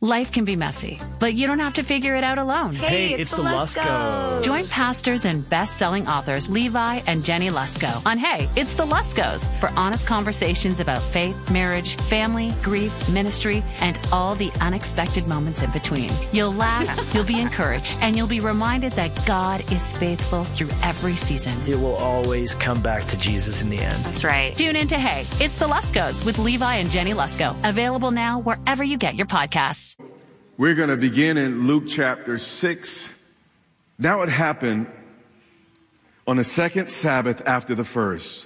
Life can be messy, but you don't have to figure it out alone. Hey, it's the Luskos. Join pastors and best-selling authors Levi and Jenny Lusko on Hey, It's the Luskos for honest conversations about faith, marriage, family, grief, ministry, and all the unexpected moments in between. You'll laugh, you'll be encouraged, and you'll be reminded that God is faithful through every season. It will always come back to Jesus in the end. That's right. Tune in to Hey, It's the Luskos with Levi and Jenny Lusko. Available now wherever you get your podcasts. We're going to begin in Luke chapter 6. Now it happened on the second Sabbath after the first.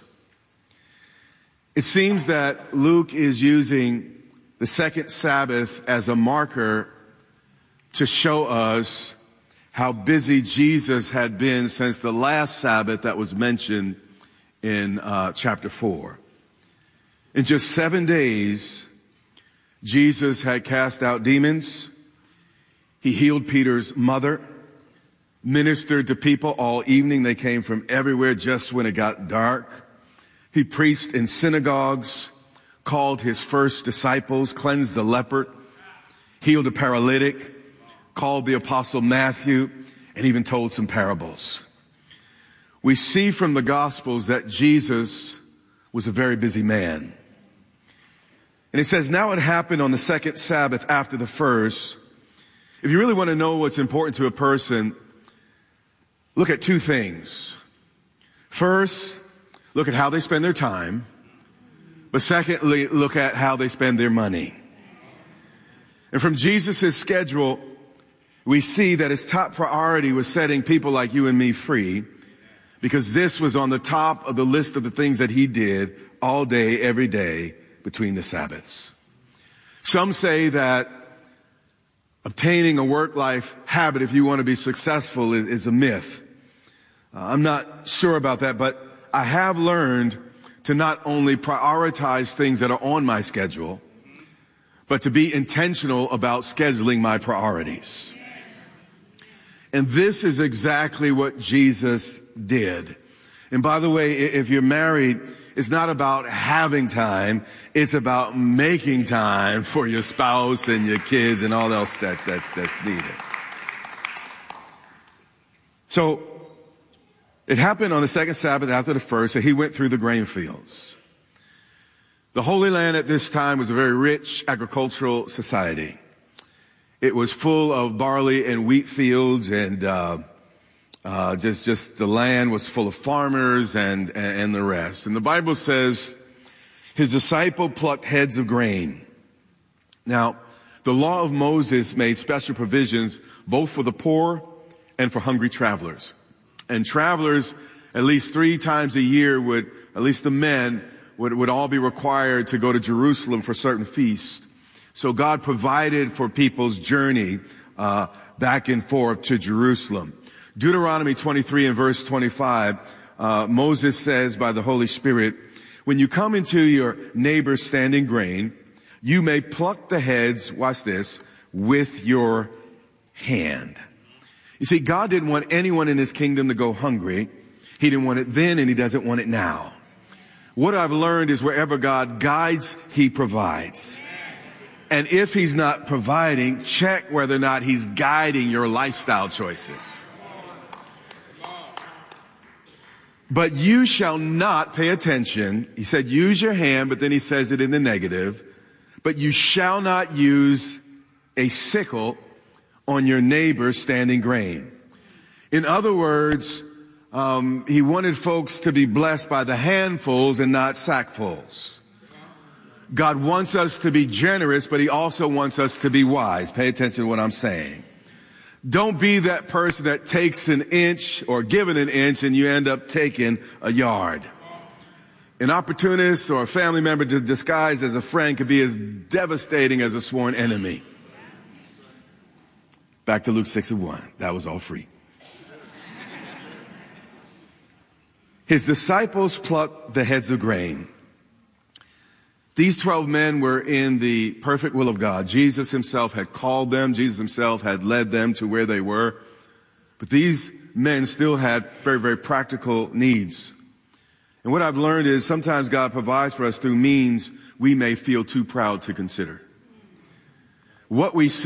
It seems that Luke is using the second Sabbath as a marker to show us how busy Jesus had been since the last Sabbath that was mentioned in chapter 4. In just 7 days, Jesus had cast out demons. He healed Peter's mother, ministered to people all evening. They came from everywhere just when it got dark. He preached in synagogues, called his first disciples, cleansed the leper, healed a paralytic, called the apostle Matthew, and even told some parables. We see from the Gospels that Jesus was a very busy man. And it says, now it happened on the second Sabbath after the first. If you really want to know what's important to a person, look at two things. First, look at how they spend their time. But secondly, look at how they spend their money. And from Jesus' schedule, we see that his top priority was setting people like you and me free, because this was on the top of the list of the things that he did all day, every day between the Sabbaths. Some say that obtaining a work-life habit, if you want to be successful, is a myth. I'm not sure about that, but I have learned to not only prioritize things that are on my schedule, but to be intentional about scheduling my priorities. And this is exactly what Jesus did. And by the way, if you're married, it's not about having time. It's about making time for your spouse and your kids and all else that's needed. So it happened on the second Sabbath after the first that he went through the grain fields. The Holy Land at this time was a very rich agricultural society. It was full of barley and wheat fields, and just the land was full of farmers and the rest. And the Bible says his disciple plucked heads of grain. Now, the law of Moses made special provisions both for the poor and for hungry travelers. And travelers, at least 3 times a year, at least the men, would all be required to go to Jerusalem for certain feasts. So God provided for people's journey back and forth to Jerusalem. Deuteronomy 23 and verse 25, Moses says by the Holy Spirit, when you come into your neighbor's standing grain, you may pluck the heads, watch this, with your hand. You see, God didn't want anyone in his kingdom to go hungry. He didn't want it then, and he doesn't want it now. What I've learned is wherever God guides, he provides. And if he's not providing, check whether or not he's guiding your lifestyle choices. But you shall not pay attention. He said, use your hand, but then he says it in the negative. But you shall not use a sickle on your neighbor's standing grain. In other words, he wanted folks to be blessed by the handfuls and not sackfuls. God wants us to be generous, but he also wants us to be wise. Pay attention to what I'm saying. Don't be that person that takes an inch or given an inch and you end up taking a yard. An opportunist or a family member disguised as a friend could be as devastating as a sworn enemy. Back to Luke 6 and 1. That was all free. His disciples plucked the heads of grain. These 12 men were in the perfect will of God. Jesus himself had called them. Jesus himself had led them to where they were. But these men still had very, very practical needs. And what I've learned is sometimes God provides for us through means we may feel too proud to consider. What we see